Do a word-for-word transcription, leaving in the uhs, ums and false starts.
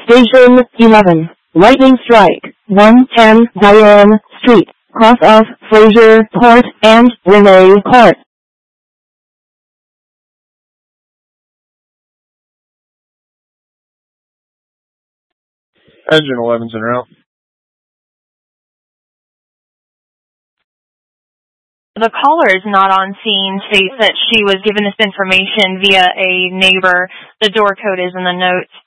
Station eleven, lightning strike, one ten Diane Street, cross of Fraser Court and Renee Court. Engine eleven's en route. The caller is not on scene, states that she was given this information via a neighbor. The door code is in the notes.